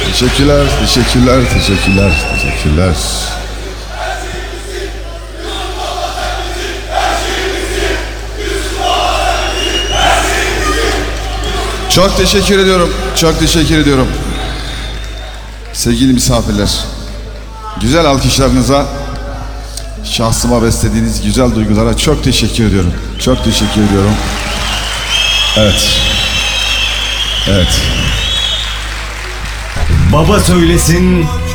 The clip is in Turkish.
Teşekkürler, teşekkürler, teşekkürler, teşekkürler. Çok teşekkür ediyorum, çok teşekkür ediyorum. Sevgili misafirler, güzel alkışlarınıza, şahsıma beslediğiniz güzel duygulara çok teşekkür ediyorum. Çok teşekkür ediyorum. Evet. Evet. Baba söylesin,